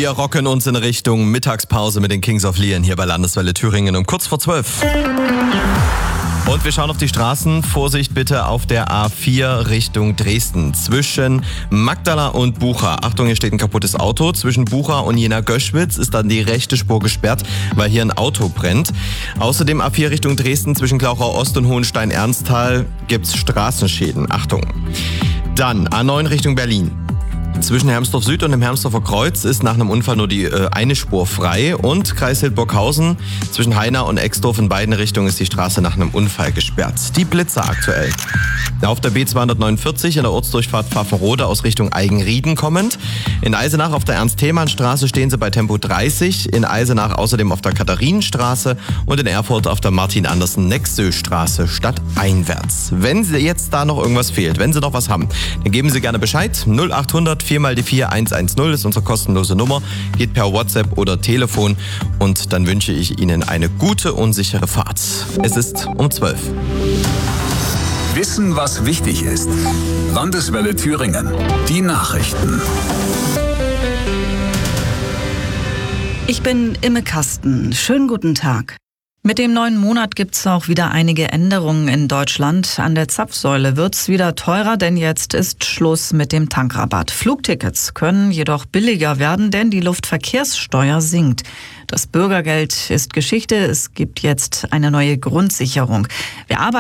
Wir rocken uns in Richtung Mittagspause mit den Kings of Leon hier bei Landeswelle Thüringen um kurz vor 12. Und wir schauen auf die Straßen. Vorsicht bitte auf der A4 Richtung Dresden. Zwischen Magdala und Bucha. Achtung, hier steht ein kaputtes Auto. Zwischen Bucha und Jena-Göschwitz ist dann die rechte Spur gesperrt, weil hier ein Auto brennt. Außerdem A4 Richtung Dresden zwischen Glauchau Ost und Hohenstein-Ernsthal gibt's Straßenschäden. Achtung. Dann A9 Richtung Berlin. Zwischen Hermsdorf Süd und dem Hermsdorfer Kreuz ist nach einem Unfall nur die eine Spur frei. Und Kreis Hildburghausen zwischen Haina und Exdorf in beiden Richtungen ist die Straße nach einem Unfall gesperrt. Die Blitzer aktuell. Auf der B249 in der Ortsdurchfahrt Pfaffenrode aus Richtung Eigenrieden kommend. In Eisenach auf der Ernst-Thälmann-Straße stehen sie bei Tempo 30. In Eisenach außerdem auf der Katharinenstraße und in Erfurt auf der Martin-Andersen-Nexö-Straße stadteinwärts. Wenn Sie jetzt da noch irgendwas fehlt, wenn Sie noch was haben, dann geben Sie gerne Bescheid. 0800 4 mal die 4 110 ist unsere kostenlose Nummer. Geht per WhatsApp oder Telefon. Und dann wünsche ich Ihnen eine gute und sichere Fahrt. Es ist um 12. Wissen, was wichtig ist. Landeswelle Thüringen. Die Nachrichten. Ich bin Imme Kasten. Schönen guten Tag. Mit dem neuen Monat gibt's auch wieder einige Änderungen in Deutschland. An der Zapfsäule wird's wieder teurer, denn jetzt ist Schluss mit dem Tankrabatt. Flugtickets können jedoch billiger werden, denn die Luftverkehrssteuer sinkt. Das Bürgergeld ist Geschichte. Es gibt jetzt eine neue Grundsicherung. Wer